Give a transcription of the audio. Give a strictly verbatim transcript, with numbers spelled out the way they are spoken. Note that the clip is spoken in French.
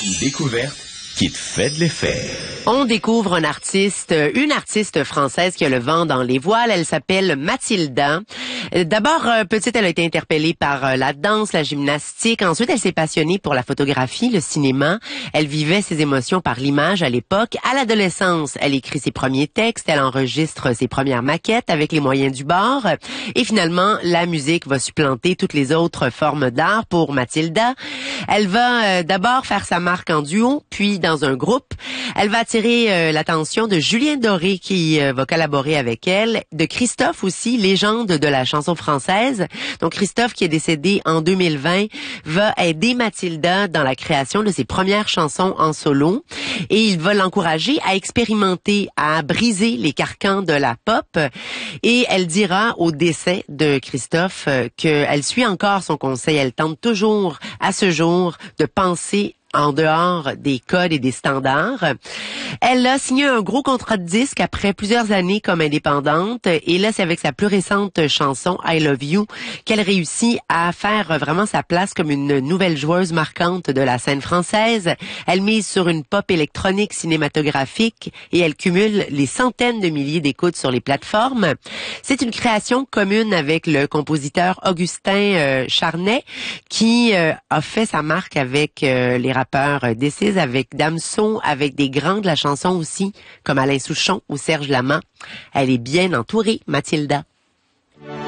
Une découverte qui te fait de l'effet. On découvre un artiste, une artiste française qui a le vent dans les voiles. Elle s'appelle Mathilda. D'abord, petite, elle a été interpellée par la danse, la gymnastique. Ensuite, elle s'est passionnée pour la photographie, le cinéma. Elle vivait ses émotions par l'image à l'époque. À l'adolescence, elle écrit ses premiers textes. Elle enregistre ses premières maquettes avec les moyens du bord. Et finalement, la musique va supplanter toutes les autres formes d'art pour Mathilda. Elle va d'abord faire sa marque en duo, puis dans un groupe. Elle va attirer euh, l'attention de Julien Doré qui euh, va collaborer avec elle, de Christophe aussi, légende de la chanson française. Donc Christophe, qui est décédé en deux mille vingt, va aider Mathilda dans la création de ses premières chansons en solo et il va l'encourager à expérimenter, à briser les carcans de la pop. Et elle dira au décès de Christophe euh, qu'elle suit encore son conseil. Elle tente toujours à ce jour de penser en dehors des codes et des standards. Elle a signé un gros contrat de disque après plusieurs années comme indépendante et là, c'est avec sa plus récente chanson I Love You qu'elle réussit à faire vraiment sa place comme une nouvelle joueuse marquante de la scène française. Elle mise sur une pop électronique cinématographique et elle cumule les centaines de milliers d'écoutes sur les plateformes. C'est une création commune avec le compositeur Augustin euh, Charnet qui euh, a fait sa marque avec euh, les rappeurs euh, Decize, avec Damso, avec des grands de la chanson aussi, comme Alain Souchon ou Serge Lama. Elle est bien entourée, Mathilda.